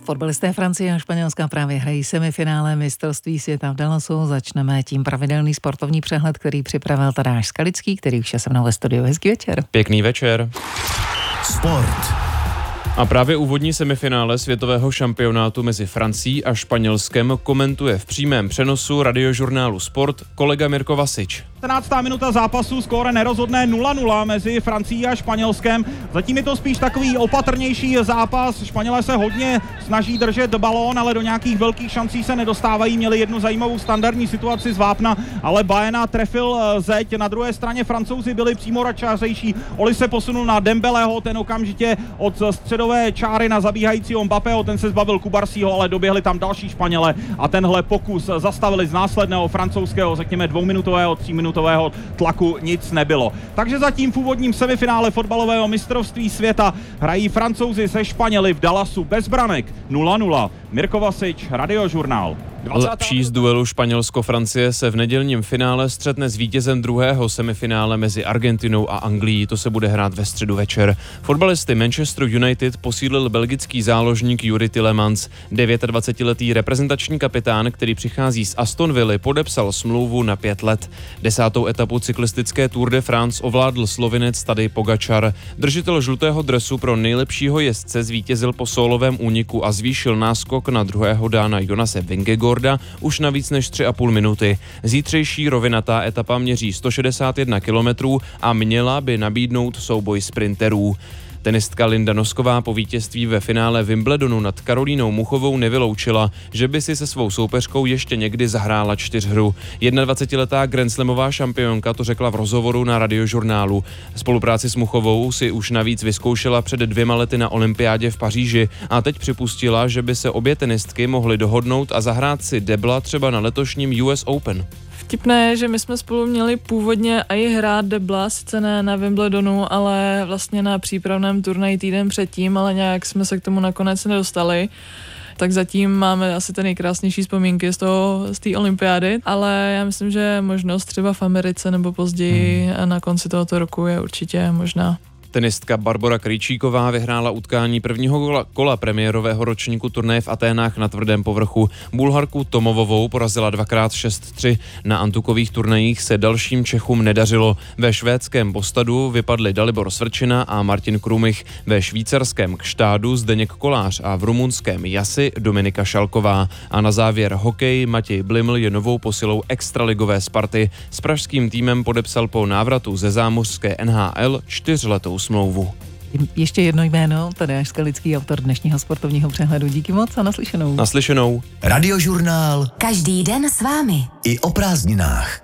Fotbalisté Francie a Španělska právě hrají semifinále mistrovství světa v Dallasu. Začneme tím pravidelný sportovní přehled, který připravil Tadáš Skalický, který už je se mnou ve studiu. Hezký večer. Pěkný večer. Sport. A právě úvodní semifinále světového šampionátu mezi Francií a Španělskem komentuje v přímém přenosu radiožurnálu Sport kolega Mirko Vasič. 14. minuta zápasu, skóre nerozhodné 0-0 mezi Francií a Španělskem. Zatím je to spíš takový opatrnější zápas. Španělé se hodně snaží držet balón, ale do nějakých velkých šancí se nedostávají. Měli jednu zajímavou standardní situaci z vápna, ale Baena trefil zeď. Na druhé straně Francouzi byli přímoračářejší. Oli se posunul na Dembeleho, ten okamžitě od středové čáry na zabíhajícího Mbappého, ten se zbavil Kubarsího, ale doběhli tam další Španělé a tenhle pokus zastavili z následného francouzského, řekněme 2minutového, 3minutového tlaku nic nebylo. Takže zatím v úvodním semifinále fotbalového mistrovství světa hrají Francouzi se Španěli v Dallasu bez branek 0-0. Mirko Vasič, Radiožurnál. Lepší z duelu Španělsko-Francie se v nedělním finále střetne s vítězem druhého semifinále mezi Argentinou a Anglií. To se bude hrát ve středu večer. Fotbalisty Manchester United posílil belgický záložník Yuri Tielemans. 29letý reprezentační kapitán, který přichází z Aston Villy, podepsal smlouvu na 5 let. 10. etapu cyklistické Tour de France ovládl Slovinec Tadej Pogačar. Držitel žlutého dresu pro nejlepšího jezdce zvítězil po sólovém úniku a zvýšil náskok na druhého dána Jonase Vingegaarda už na víc než 3,5 minuty. Zítřejší rovinatá etapa měří 161 kilometrů a měla by nabídnout souboj sprinterů. Tenistka Linda Nosková po vítězství ve finále Wimbledonu nad Karolínou Muchovou nevyloučila, že by si se svou soupeřkou ještě někdy zahrála čtyřhru. 21letá grandslamová šampionka to řekla v rozhovoru na Radiožurnálu. Spolupráci s Muchovou si už navíc vyzkoušela před 2 lety na olympiádě v Paříži a teď připustila, že by se obě tenistky mohly dohodnout a zahrát si debla třeba na letošním US Open. Vtipné je, že my jsme spolu měli původně i hrát debla, sice ne na Wimbledonu, ale vlastně na přípravném turnaji týden předtím, ale nějak jsme se k tomu nakonec nedostali. Tak zatím máme asi ty nejkrásnější vzpomínky z té olympiády, ale já myslím, že možnost třeba v Americe nebo později na konci tohoto roku je určitě možná. Tenistka Barbora Krejčíková vyhrála utkání prvního kola premiérového ročníku turnaje v Aténách na tvrdém povrchu. Bulharku Tomovovou porazila 2x 6-3. Na antukových turnajích se dalším Čechům nedařilo. Ve švédském Bostadu vypadli Dalibor Svrčina a Martin Krumich. Ve švýcarském Kštádu Zdeněk Kolář a v rumunském Jasi Dominika Šalková. A na závěr hokej Matěj Bliml je novou posilou extraligové Sparty. S pražským týmem podepsal po návratu ze zámořské NHL 4letou smlouvu. Ještě jedno jméno, Tadáš Skalický, autor dnešního sportovního přehledu. Díky moc a naslyšenou. Naslyšenou. Radiožurnál. Každý den s vámi. I o prázdninách.